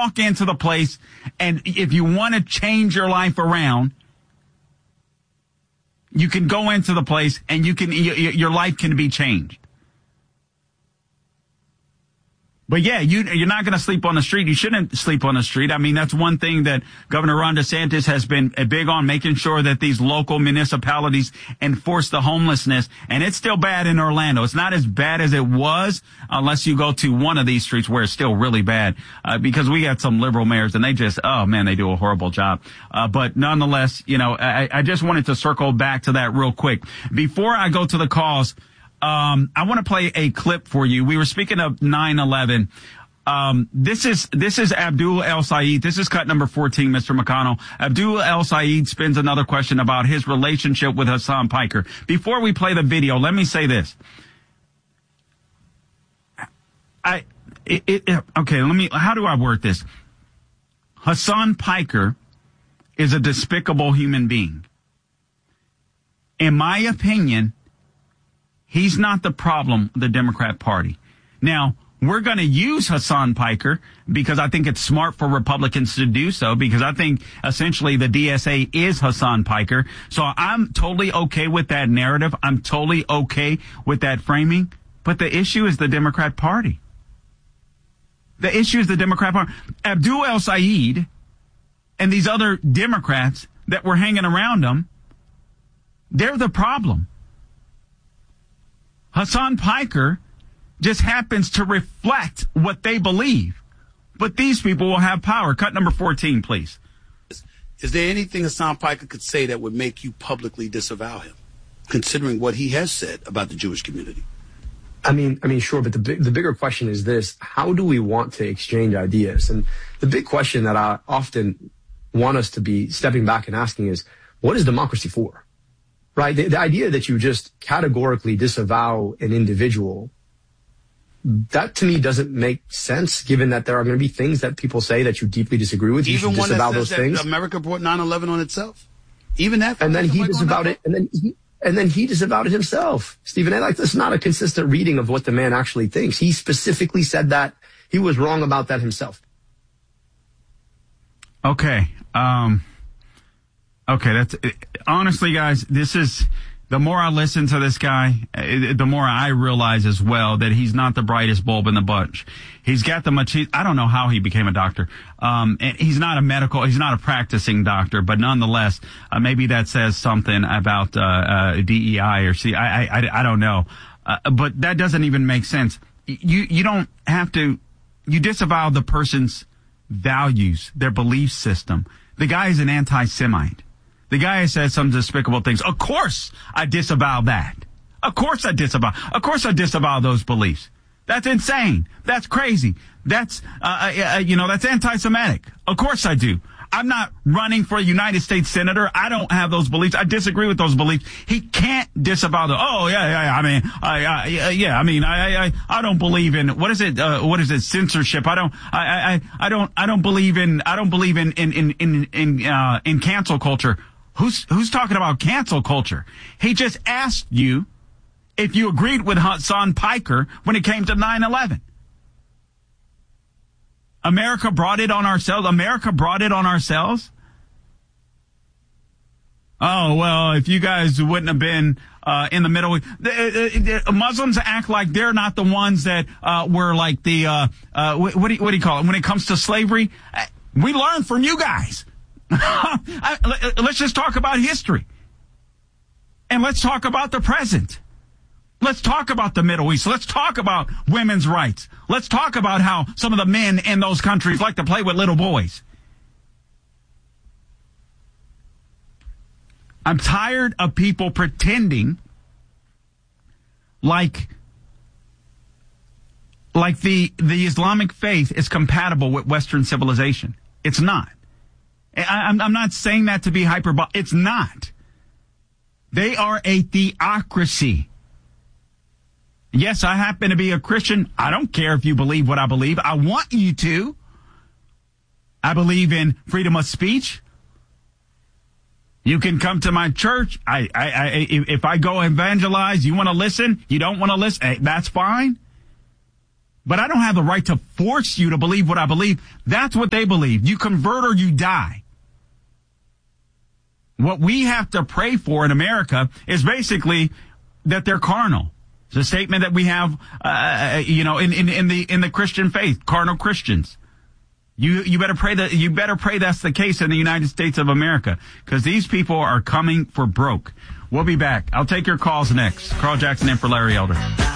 walk into the place, and if you want to change your life around, you can go into the place and your life can be changed. But yeah, you're not going to sleep on the street. You shouldn't sleep on the street. I mean, that's one thing that Governor Ron DeSantis has been big on, making sure that these local municipalities enforce the homelessness. And it's still bad in Orlando. It's not as bad as it was unless you go to one of these streets where it's still really bad, because we got some liberal mayors and they just, oh man, they do a horrible job. But nonetheless, I just wanted to circle back to that real quick. Before I go to the calls, I want to play a clip for you. We were speaking of 9/11. This is Abdul El Sayed. This is cut number 14, Mr. McConnell. Abdul El Sayed spins another question about his relationship with Hassan Piker. Before we play the video, let me say this. How do I word this? Hassan Piker is a despicable human being. In my opinion, he's not the problem with the Democrat Party. Now, we're going to use Hassan Piker because I think it's smart for Republicans to do so, because I think essentially the DSA is Hassan Piker. So I'm totally okay with that narrative. I'm totally okay with that framing. But the issue is the Democrat Party. The issue is the Democrat Party. Abdul El Sayed and these other Democrats that were hanging around him, they're the problem. Hassan Piker just happens to reflect what they believe. But these people will have power. Cut number 14, please. Is there anything Hassan Piker could say that would make you publicly disavow him, considering what he has said about the Jewish community? I mean, sure, but the bigger question is this: how do we want to exchange ideas? And the big question that I often want us to be stepping back and asking is, what is democracy for? Right? The idea that you just categorically disavow an individual, that to me doesn't make sense, given that there are going to be things that people say that you deeply disagree with. You Even should one disavow that those says things. That America brought 9/11 on itself. Even that. And then he disavowed it. And then he disavowed it himself. Stephen A. That's not a consistent reading of what the man actually thinks. He specifically said that he was wrong about that himself. Okay. Okay, that's honestly, guys, this is, the more I listen to this guy, the more I realize as well that he's not the brightest bulb in the bunch. He's got I don't know how he became a doctor. And he's not a practicing doctor, but nonetheless, maybe that says something about, DEI or I don't know. But that doesn't even make sense. You don't have to, you disavow the person's values, their belief system. The guy is an anti-Semite. The guy has said some despicable things. Of course I disavow that. Of course I disavow those beliefs. That's insane. That's crazy. That's, that's anti-Semitic. Of course I do. I'm not running for a United States senator. I don't have those beliefs. I disagree with those beliefs. He can't disavow them. Oh, yeah. I don't believe in, what is it? Censorship. I don't believe in cancel culture. Who's talking about cancel culture? He just asked you if you agreed with Hassan Piker when it came to 9/11. America brought it on ourselves. Oh, well, if you guys wouldn't have been in the middle, Muslims act like they're not the ones that were like the what do you call it when it comes to slavery? We learned from you guys. Let's just talk about history, and let's talk about the present. Let's talk about the Middle East. Let's talk about women's rights. Let's talk about how some of the men in those countries like to play with little boys. I'm tired of people pretending like the Islamic faith is compatible with Western civilization. It's not. I'm not saying that to be hyperbolic. It's not. They are a theocracy. Yes, I happen to be a Christian. I don't care if you believe what I believe. I want you to. I believe in freedom of speech. You can come to my church. If I go evangelize, you want to listen? You don't want to listen? Hey, that's fine. But I don't have the right to force you to believe what I believe. That's what they believe. You convert or you die. What we have to pray for in America is basically that they're carnal. It's a statement that we have, in the Christian faith, carnal Christians. You better pray that's the case in the United States of America, because these people are coming for broke. We'll be back. I'll take your calls next. Carl Jackson in for Larry Elder.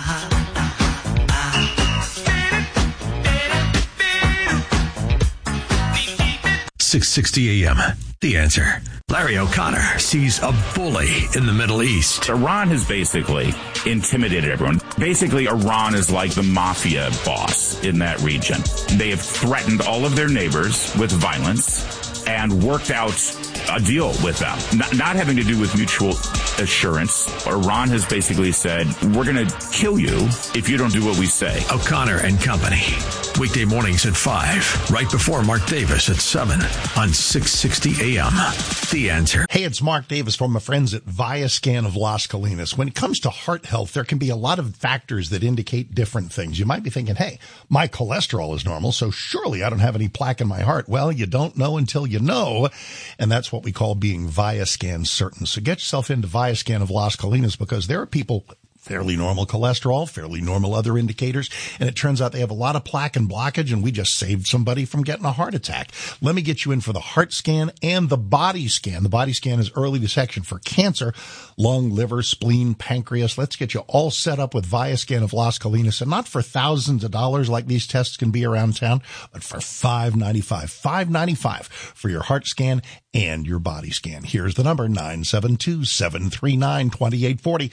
660 AM. The Answer. Larry O'Connor sees a bully in the Middle East. Iran has basically intimidated everyone. Basically, Iran is like the mafia boss in that region. They have threatened all of their neighbors with violence and worked out a deal with them. Not having to do with mutual assurance. Iran has basically said, we're going to kill you if you don't do what we say. O'Connor and Company. Weekday mornings at 5, right before Mark Davis at 7 on 660 AM. The Answer. Hey, it's Mark Davis from my friends at Viascan of Las Colinas. When it comes to heart health, there can be a lot of factors that indicate different things. You might be thinking, hey, my cholesterol is normal, so surely I don't have any plaque in my heart. Well, you don't know until you know, and that's what we call being Viascan certain. So get yourself into Viascan of Las Colinas, because there are people fairly normal cholesterol, fairly normal other indicators, and it turns out they have a lot of plaque and blockage, and we just saved somebody from getting a heart attack. Let me get you in for the heart scan and the body scan. The body scan is early detection for cancer, lung, liver, spleen, pancreas. Let's get you all set up with Viascan of Las Colinas, and not for thousands of dollars like these tests can be around town, but for $595 for your heart scan and your body scan. Here's the number, 972-739-2840,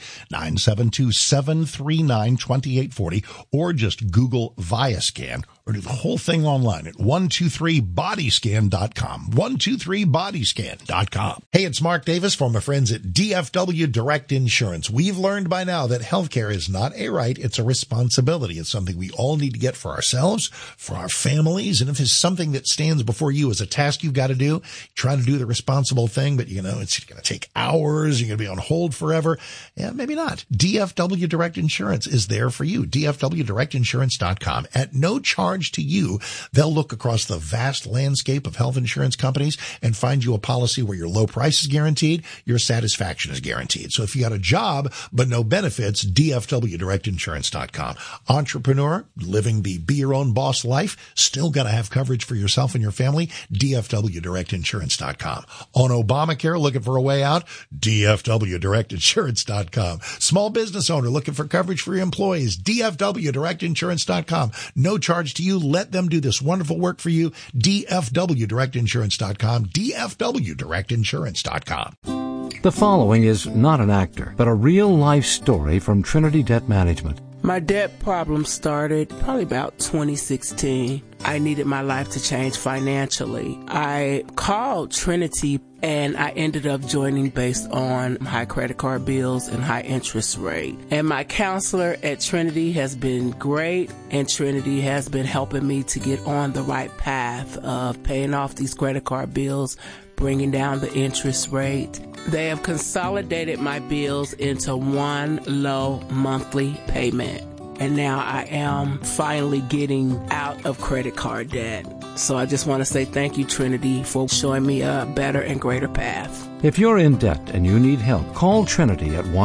972-739-2840, or just Google Viascan, or do the whole thing online at 123bodyscan.com, 123bodyscan.com. Hey, it's Mark Davis from my friends at DFW Direct Insurance. We've learned by now that healthcare is not a right, it's a responsibility. It's something we all need to get for ourselves, for our families, and if it's something that stands before you as a task you've got to do, try to do the responsible thing, but it's going to take hours, you're going to be on hold forever. Yeah, maybe not. DFW Direct Insurance is there for you. DFWDirectInsurance.com. At no charge to you, they'll look across the vast landscape of health insurance companies and find you a policy where your low price is guaranteed, your satisfaction is guaranteed. So if you got a job but no benefits, DFWDirectInsurance.com. Entrepreneur, living the be your own boss life, still got to have coverage for yourself and your family, DFWDirectInsurance.com. On Obamacare, looking for a way out, DFWDirectInsurance.com. Small business owner looking for coverage for your employees, DFWDirectInsurance.com. No charge to you. Let them do this wonderful work for you. DFWDirectInsurance.com. DFWDirectInsurance.com. The following is not an actor, but a real-life story from Trinity Debt Management. My debt problem started probably about 2016. I needed my life to change financially. I called Trinity and I ended up joining based on high credit card bills and high interest rate. And my counselor at Trinity has been great, and Trinity has been helping me to get on the right path of paying off these credit card bills, bringing down the interest rate. They have consolidated my bills into one low monthly payment. And now I am finally getting out of credit card debt. So I just want to say thank you, Trinity, for showing me a better and greater path. If you're in debt and you need help, call Trinity at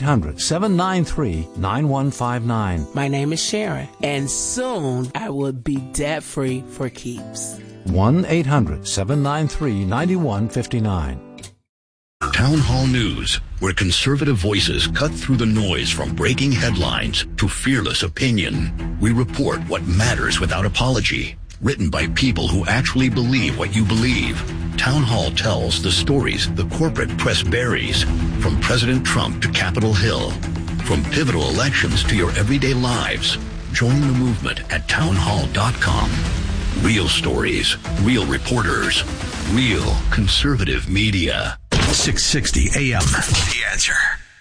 1-800-793-9159. My name is Sharon, and soon I will be debt-free for keeps. 1-800-793-9159. Town Hall News, where conservative voices cut through the noise from breaking headlines to fearless opinion. We report what matters without apology. Written by people who actually believe what you believe. Town Hall tells the stories the corporate press buries, from President Trump to Capitol Hill, from pivotal elections to your everyday lives. Join the movement at townhall.com. Real stories, real reporters, real conservative media. 660 AM. The Answer.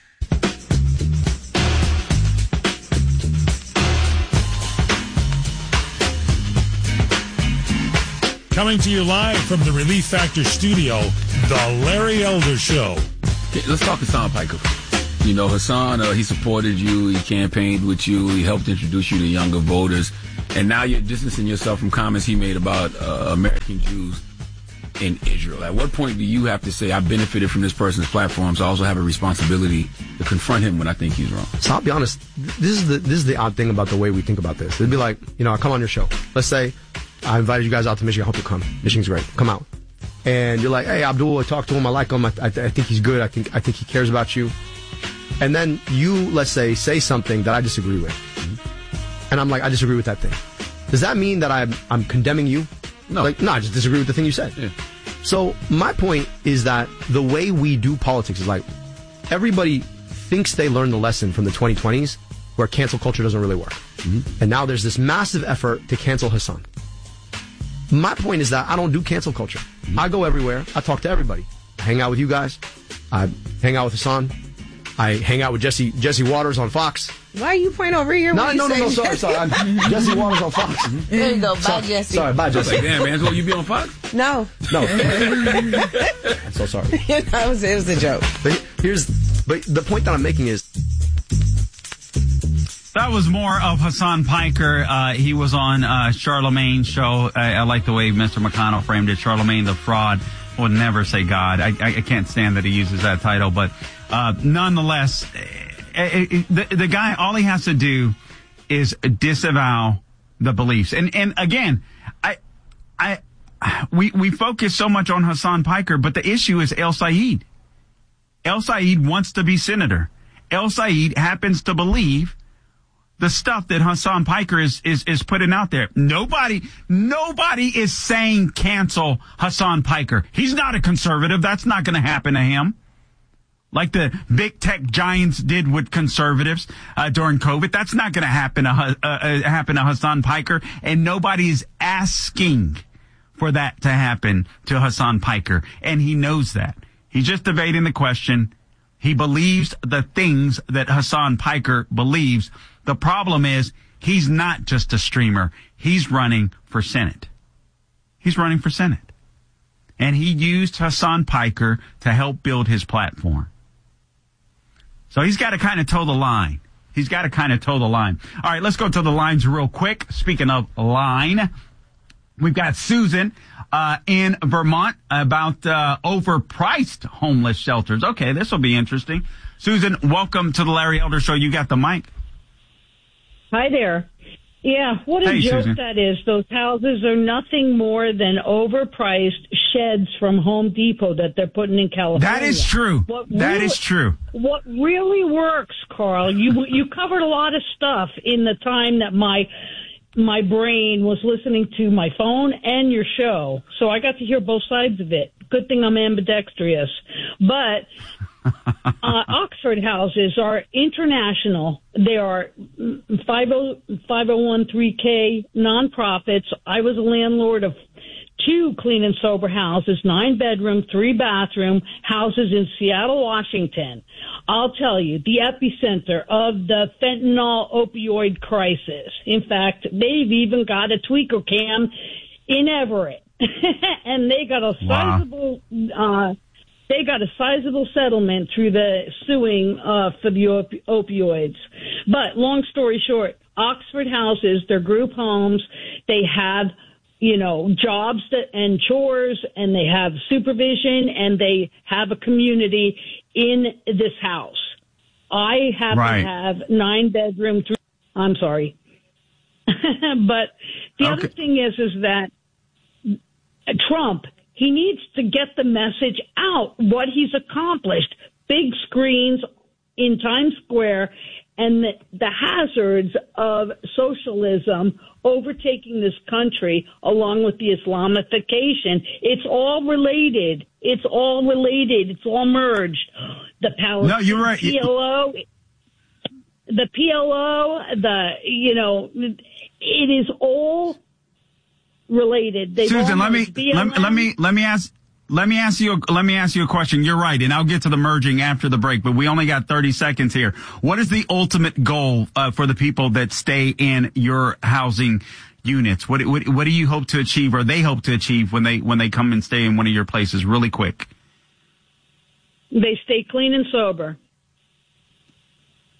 Coming to you live from the Relief Factor studio, The Larry Elder Show. Let's talk Hassan Piker. You know, Hassan, he supported you, he campaigned with you, he helped introduce you to younger voters, and now you're distancing yourself from comments he made about American Jews in Israel. At what point do you have to say, I benefited from this person's platform, so I also have a responsibility to confront him when I think he's wrong? So I'll be honest, this is the odd thing about the way we think about this. It'd be like, I come on your show. Let's say I invited you guys out to Michigan. I hope you come. Michigan's great. Come out. And you're like, hey, Abdul, I talked to him. I like him. I think he's good. I think he cares about you. And then you, let's say something that I disagree with. Mm-hmm. And I'm like, I disagree with that thing. Does that mean that I'm condemning you? No. I just disagree with the thing you said. Yeah. So my point is that the way we do politics is like, everybody thinks they learned the lesson from the 2020s where cancel culture doesn't really work. Mm-hmm. And now there's this massive effort to cancel Hassan. My point is that I don't do cancel culture. Mm-hmm. I go everywhere. I talk to everybody. I hang out with you guys. I hang out with Hassan. I hang out with Jesse Waters on Fox. Why are you pointing over here? No, sorry. I'm Jesse Waters on Fox. There you go. Bye, Jesse. Sorry, bye, Jesse. Like, damn, man, so you be on Fox? No. I'm so sorry. It was a joke. But the point that I'm making is, that was more of Hassan Piker. He was on Charlemagne's show. I like the way Mr. McConnell framed it. Charlemagne the fraud would never say God. I can't stand that he uses that title, but nonetheless, the guy, all he has to do is disavow the beliefs. And again, we focus so much on Hassan Piker, but the issue is El Sayed. El Sayed wants to be senator. El Sayed happens to believe the stuff that Hassan Piker is putting out there. Nobody is saying cancel Hassan Piker. He's not a conservative. That's not going to happen to him. Like the big tech giants did with conservatives during COVID. That's not going to happen to Hassan Piker. And nobody is asking for that to happen to Hassan Piker. And he knows that. He's just evading the question. He believes the things that Hassan Piker believes. The problem is he's not just a streamer. He's running for Senate. And he used Hassan Piker to help build his platform. So he's got to kind of toe the line. All right, let's go to the lines real quick. Speaking of line, we've got Susan in Vermont about overpriced homeless shelters. Okay, this will be interesting. Susan, welcome to the Larry Elder Show. You got the mic. Hi there. Yeah, what a joke Susan. That is. Those houses are nothing more than overpriced sheds from Home Depot that they're putting in California. That is true. That is true. What really works, Carl, you covered a lot of stuff in the time that my brain was listening to my phone and your show. So I got to hear both sides of it. Good thing I'm ambidextrous. But Oxford houses are international. They are 501(c)(3) nonprofits. I was a landlord of 2 clean and sober houses, 9-bedroom, 3-bathroom houses in Seattle, Washington. I'll tell you, the epicenter of the fentanyl opioid crisis. In fact, they've even got a tweaker cam in Everett. And they got a sizable they got a sizable settlement through the suing for the opioids. But long story short, Oxford houses, they're group homes. They have, jobs and chores, and they have supervision, and they have a community in this house. I happen to have 9-bedroom. I'm sorry. But the other thing is that Trump, he needs to get the message out, what he's accomplished. Big screens in Times Square and the hazards of socialism overtaking this country along with the Islamification. It's all related. It's all merged. The Palestinian no, you're right. PLO, it is all related. Susan, let me ask you a question. You're right, and I'll get to the merging after the break, but we only got 30 seconds here. What is the ultimate goal for the people that stay in your housing units? What do you hope to achieve, or they hope to achieve when they come and stay in one of your places? Really quick. They stay clean and sober.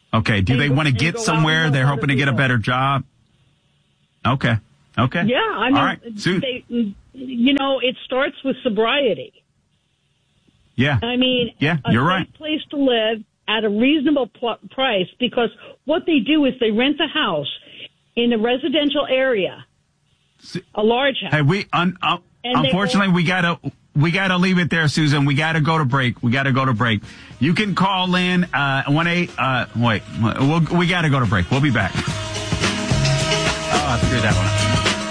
Okay. Do they want to get somewhere? They're hoping to get a better job. Okay. Okay. Yeah, I mean, all right. It starts with sobriety. Yeah. I mean, you're right. A place to live at a reasonable price, because what they do is they rent a house in a residential area, a large house. Hey, unfortunately, we gotta leave it there, Susan. We gotta go to break. You can call in, we gotta go to break. We'll be back. Oh, I figured that one out.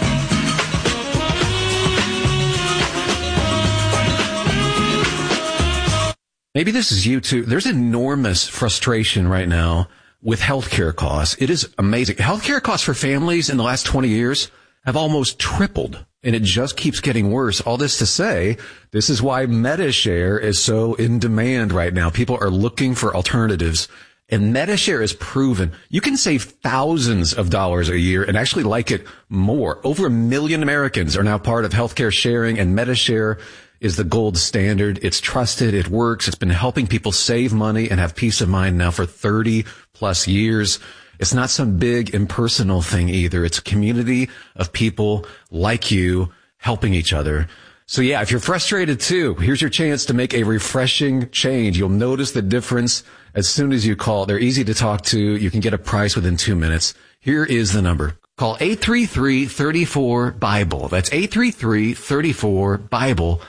Maybe this is you too. There's enormous frustration right now with healthcare costs. It is amazing. Healthcare costs for families in the last 20 years have almost tripled, and it just keeps getting worse. All this to say, this is why MediShare is so in demand right now. People are looking for alternatives, and MediShare is proven you can save thousands of dollars a year and actually like it more. Over 1 million Americans are now part of healthcare sharing, and MediShare is the gold standard. It's trusted. It works. It's been helping people save money and have peace of mind now for 30 plus years. It's not some big impersonal thing either. It's a community of people like you helping each other. So yeah, if you're frustrated too, here's your chance to make a refreshing change. You'll notice the difference as soon as you call. They're easy to talk to. You can get a price within 2 minutes. Here is the number. Call 833-34-BIBLE. That's 833-34-BIBLE.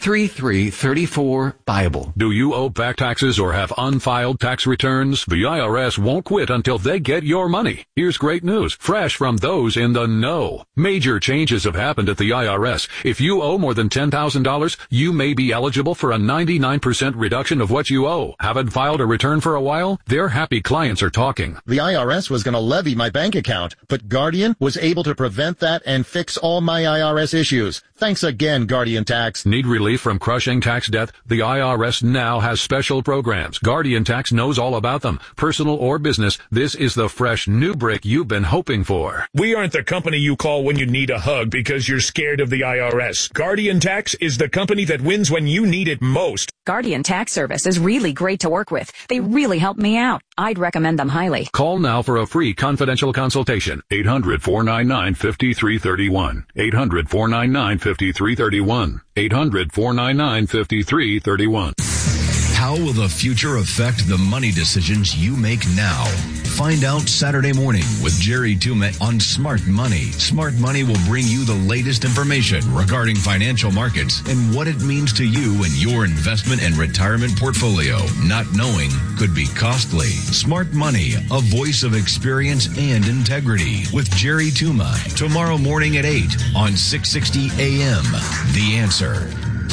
833-34-BIBLE. Do you owe back taxes or have unfiled tax returns? The IRS won't quit until they get your money. Here's great news, fresh from those in the know. Major changes have happened at the IRS. If you owe more than $10,000, you may be eligible for a 99% reduction of what you owe. Haven't filed a return for a while? Their happy clients are talking. The IRS was going to levy my bank account, but Guardian was able to prevent that and fix all my IRS issues. Thanks again, Guardian Tax. Need relief from crushing tax debt? The IRS now has special programs. Guardian Tax knows all about them. Personal or business, this is the fresh new brick you've been hoping for. We aren't the company you call when you need a hug because you're scared of the IRS. Guardian Tax is the company that wins when you need it most. Guardian Tax Service is really great to work with. They really helped me out. I'd recommend them highly. Call now for a free confidential consultation. 800-499-5331. 800-499-5331. 800-499-5331. How will the future affect the money decisions you make now? Find out Saturday morning with Jerry Tuma on Smart Money. Smart Money will bring you the latest information regarding financial markets and what it means to you and your investment and retirement portfolio. Not knowing could be costly. Smart Money, a voice of experience and integrity with Jerry Tuma. Tomorrow morning at 8 on 660 AM. The Answer.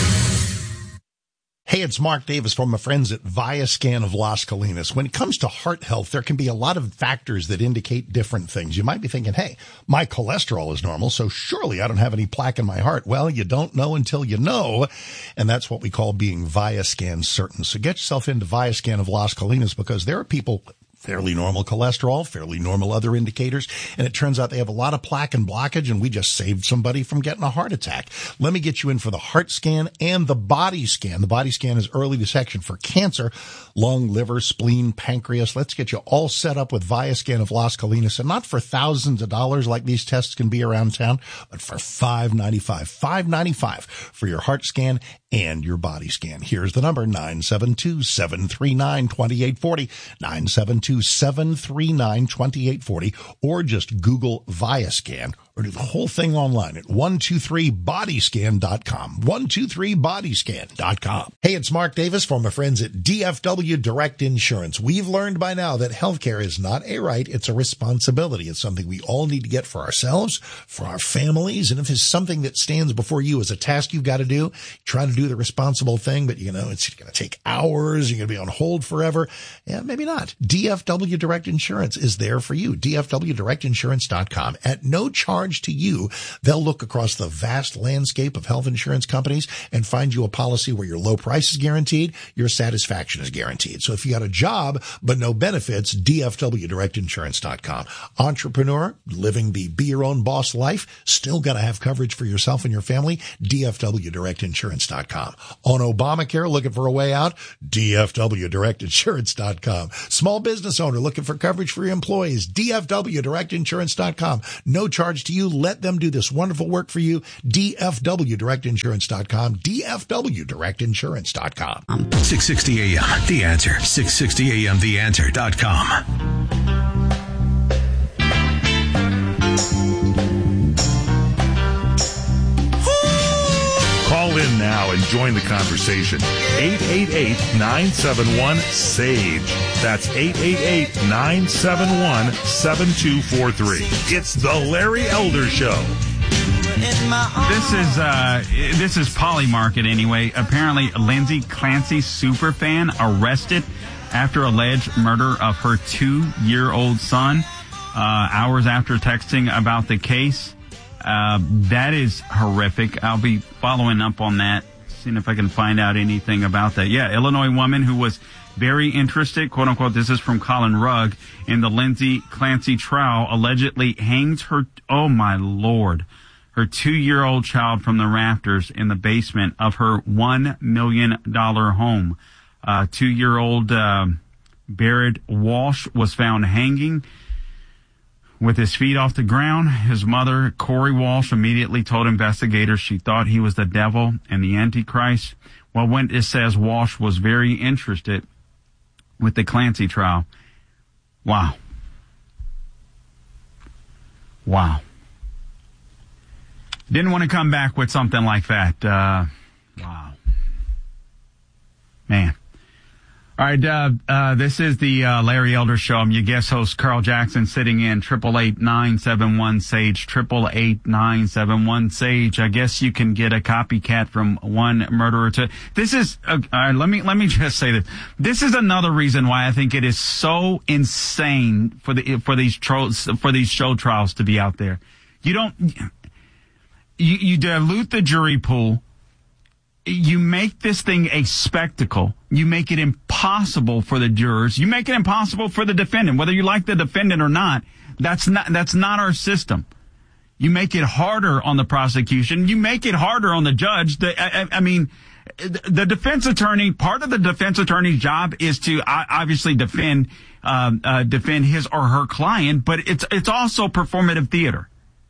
Hey, it's Mark Davis from my friends at Viascan of Las Colinas. When it comes to heart health, there can be a lot of factors that indicate different things. You might be thinking, hey, my cholesterol is normal, so surely I don't have any plaque in my heart. Well, you don't know until you know, and that's what we call being Viascan certain. So get yourself into Viascan of Las Colinas, because there are people fairly normal cholesterol, fairly normal other indicators, and it turns out they have a lot of plaque and blockage, and we just saved somebody from getting a heart attack. Let me get you in for the heart scan and the body scan. The body scan is early detection for cancer, lung, liver, spleen, pancreas. Let's get you all set up with Viascan of Las Colinas, and not for thousands of dollars like these tests can be around town, but for $595 for your heart scan and your body scan. Here's the number, 972-739-2840, 972-739-2840, or just Google Viascan, or do the whole thing online at 123bodyscan.com, 123bodyscan.com. Hey, it's Mark Davis from my friends at DFW Direct Insurance. We've learned by now that healthcare is not a right, it's a responsibility. It's something we all need to get for ourselves, for our families, and if it's something that stands before you as a task you've got to do, try to do the responsible thing, but it's going to take hours, you're going to be on hold forever. Yeah, maybe not. DFW Direct Insurance is there for you. DFWDirectInsurance.com at no charge charge to you. They'll look across the vast landscape of health insurance companies and find you a policy where your low price is guaranteed, your satisfaction is guaranteed. So if you got a job but no benefits, DFWDirectInsurance.com. Entrepreneur, living the be your own boss life, still got to have coverage for yourself and your family, DFWDirectInsurance.com. On Obamacare, looking for a way out, DFWDirectInsurance.com. Small business owner looking for coverage for your employees, DFWDirectInsurance.com. No charge to you. Let them do this wonderful work for you, DFWDirectInsurance.com, DFWDirectInsurance.com. 660 AM, The Answer. 660 AM, TheAnswer.com. Call in now and join the conversation. 888-971-SAGE. That's 888-971-7243. It's the Larry Elder Show. This is Polymarket anyway. Apparently, Lindsay Clancy superfan arrested after alleged murder of her 2-year-old son, hours after texting about the case. That is horrific. I'll be following up on that, seeing if I can find out anything about that. Yeah, Illinois woman who was very interested, quote unquote, this is from Colin Rugg, in the Lindsay Clancy trial, allegedly hangs her, oh my Lord, her 2-year-old child from the rafters in the basement of her $1 million home. 2-year-old Barrett Walsh was found hanging with his feet off the ground. His mother, Corey Walsh, immediately told investigators she thought he was the devil and the Antichrist. Well, when it says Walsh was very interested with the Clancy trial. Wow. Wow. Didn't want to come back with something like that. Wow. Man. All right, this is the Larry Elder Show. I'm your guest host, Carl Jackson, sitting in 888-971-SAGE, 888-971-SAGE. I guess you can get a copycat from one murderer to... This is... let me just say this. This is another reason why I think it is so insane for these show trials to be out there. You don't... You dilute the jury pool. You make this thing a spectacle. You make it impossible for the jurors. You make it impossible for the defendant, whether you like the defendant or not. That's not our system. You make it harder on the prosecution. You make it harder on the judge. I mean, the defense attorney, part of the defense attorney's job is to obviously defend his or her client, but it's also performative theater.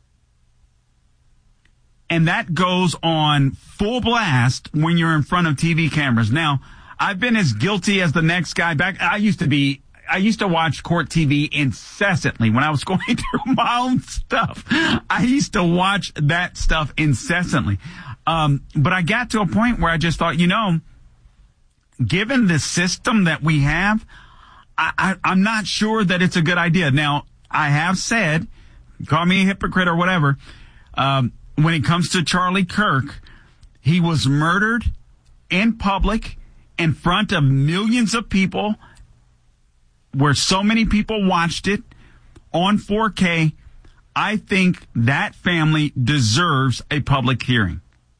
And that goes on full blast when you're in front of TV cameras. Now, I've been as guilty as the next guy back. I used to watch court TV incessantly when I was going through my own stuff. I used to watch that stuff incessantly. But I got to a point where I just thought, given the system that we have, I'm not sure that it's a good idea. Now, I have said, call me a hypocrite or whatever, when it comes to Charlie Kirk, he was murdered in public in front of millions of people where so many people watched it on 4K. I think that family deserves a public hearing.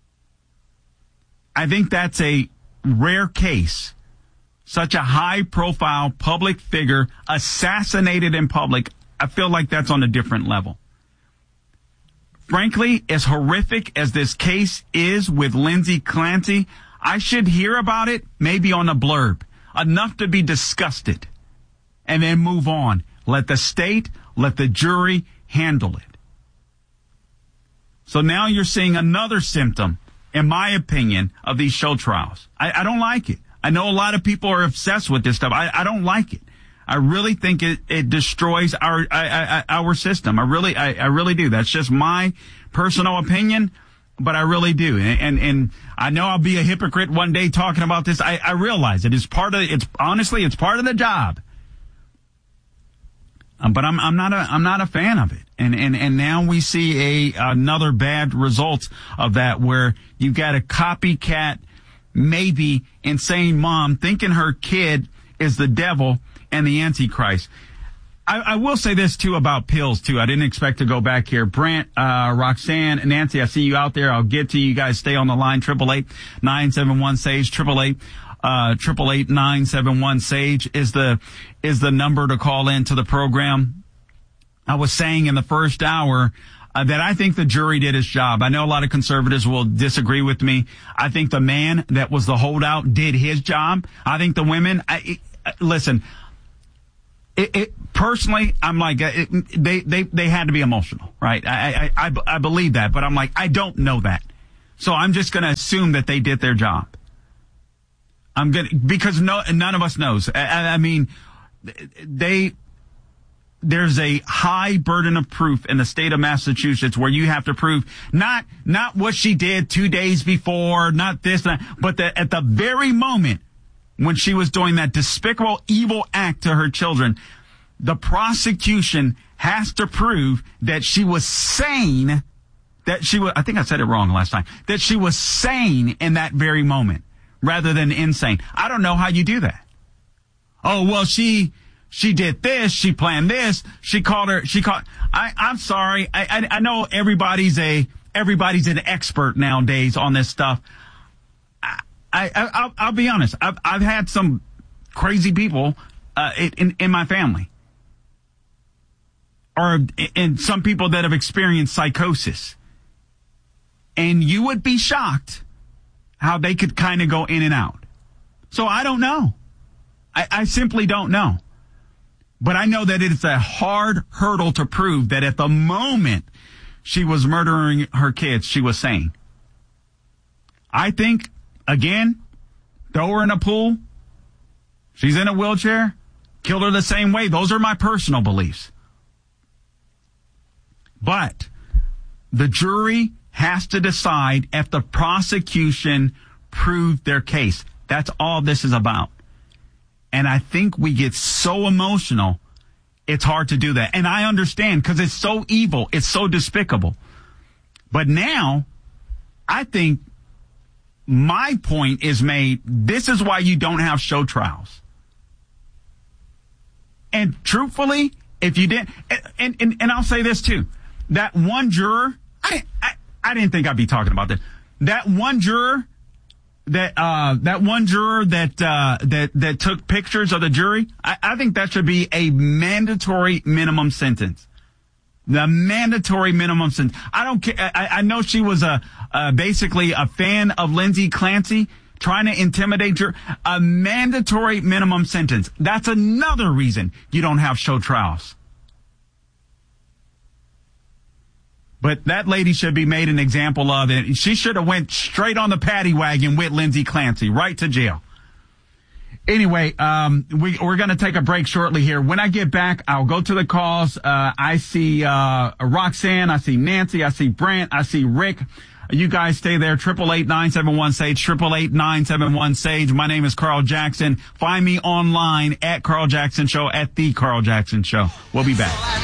I think that's a rare case. Such a high-profile public figure assassinated in public. I feel like that's on a different level. Frankly, as horrific as this case is with Lindsay Clancy, I should hear about it maybe on a blurb, enough to be disgusted, and then move on. Let the state, let the jury handle it. So now you're seeing another symptom, in my opinion, of these show trials. I don't like it. I know a lot of people are obsessed with this stuff. I don't like it. I really think it destroys our system. I really do. That's just my personal opinion, but I really do. And I know I'll be a hypocrite one day talking about this. I realize it is part of it's part of the job. But I'm not a fan of it. And now we see another bad result of that, where you've got a copycat, maybe insane mom thinking her kid is the devil and the Antichrist. I will say this, too, about pills, too. I didn't expect to go back here. Brent, Roxanne, Nancy, I see you out there. I'll get to you guys. Stay on the line. 888-971-SAGE. 888-971-SAGE is the number to call into the program. I was saying in the first hour that I think the jury did its job. I know a lot of conservatives will disagree with me. I think the man that was the holdout did his job. I think the women, listen, personally, I'm like, they had to be emotional, right? I believe that, but I'm like, I don't know that. So I'm just going to assume that they did their job. Because none of us knows. I mean, there's a high burden of proof in the state of Massachusetts where you have to prove not what she did 2 days before, not this, but at the very moment when she was doing that despicable, evil act to her children, the prosecution has to prove that she was sane, I think I said it wrong last time, that she was sane in that very moment rather than insane. I don't know how you do that. Oh, well, she did this, she planned this, I'm sorry. I know everybody's an expert nowadays on this stuff. I'll be honest. I've had some crazy people in my family, or in some people that have experienced psychosis, and you would be shocked how they could kind of go in and out. So I don't know. I simply don't know. But I know that it's a hard hurdle to prove that at the moment she was murdering her kids, she was sane. I think, again, throw her in a pool. She's in a wheelchair. Killed her the same way. Those are my personal beliefs. But the jury has to decide if the prosecution proved their case. That's all this is about. And I think we get so emotional, it's hard to do that. And I understand because it's so evil. It's so despicable. But now, I think my point is made. This is why you don't have show trials. And truthfully, if you didn't, and I'll say this too, that one juror, I didn't think I'd be talking about this. That one juror that took pictures of the jury, I think that should be a mandatory minimum sentence. The mandatory minimum sentence. I don't care. I know she was basically a fan of Lindsay Clancy, trying to intimidate her. A mandatory minimum sentence. That's another reason you don't have show trials. But that lady should be made an example of it. She should have went straight on the paddy wagon with Lindsay Clancy, right to jail. Anyway, we're going to take a break shortly here. When I get back, I'll go to the calls. I see Roxanne, I see Nancy, I see Brent, I see Rick. You guys stay there. 888-971-SAGE, 888-971-SAGE. My name is Carl Jackson. Find me online at Carl Jackson Show, at The Carl Jackson Show. We'll be back.